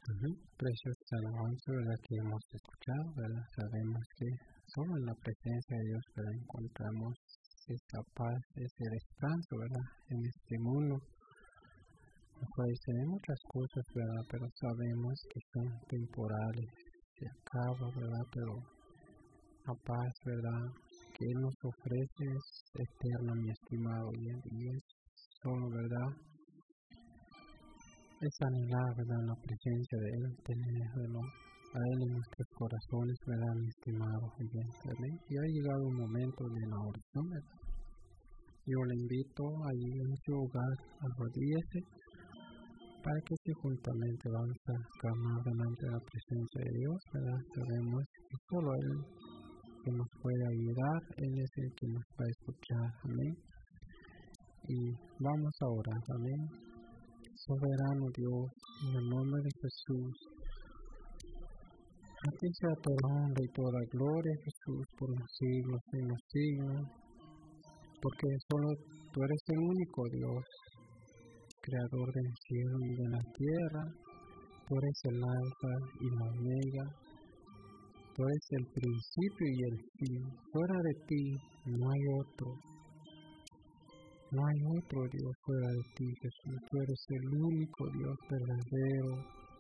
Preciosa alabanza, ¿verdad? Que hemos escuchado, ¿verdad? Sabemos que solo en la presencia de Dios, ¿verdad? Encontramos esa paz, ese descanso, ¿verdad? En este mundo. Pues muchas cosas, ¿verdad? Pero sabemos que son temporales, se acaba, ¿verdad? Pero la paz, ¿verdad? Que Él nos ofrece es eterna, mi estimado, y es solo, ¿verdad? Es anhelar, ¿verdad? La presencia de Él, tenerlo a Él en nuestros corazones, ¿verdad? Mi estimado, y ha llegado un momento de la oración, ¿verdad? Yo le invito allí en su hogar, arrodíllese, para que si juntamente vamos a clamar delante de la presencia de Dios, ¿verdad? Sabemos que solo Él que nos puede ayudar, Él es el que nos va a escuchar, amén. Y vamos a orar, amén. Soberano Dios, en el nombre de Jesús, a ti sea toda honra y toda gloria, Jesús, por los siglos y los siglos, porque solo tú eres el único Dios, creador del cielo y de la tierra. Tú eres el alfa y la omega, tú eres el principio y el fin. Fuera de ti no hay otro. No hay otro Dios fuera de ti, Jesús. Tú eres el único Dios verdadero.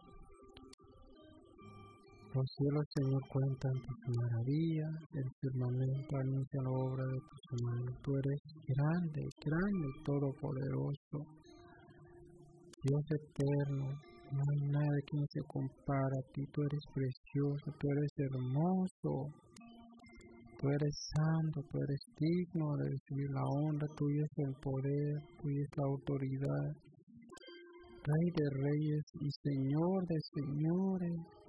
Los cielos, Señor, cuentan tus maravillas, el firmamento anuncia la obra de tus manos. Tú eres grande, grande y todopoderoso. Dios eterno, no hay nada que se compara a ti. Tú eres precioso, tú eres hermoso. Tú eres santo, tú eres digno de recibir la honra, tuyo es el poder, tuya es la autoridad. Rey de reyes y Señor de señores,